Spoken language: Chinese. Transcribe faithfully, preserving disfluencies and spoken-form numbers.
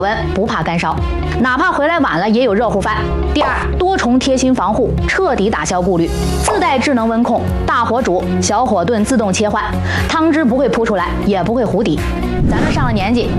温不怕干烧，哪怕回来晚了也有热乎饭。第二，多重贴心防护，彻底打消顾虑，自带智能温控，大火煮、小火炖自动切换，汤汁不会扑出来，也不会糊底。咱们上了年纪，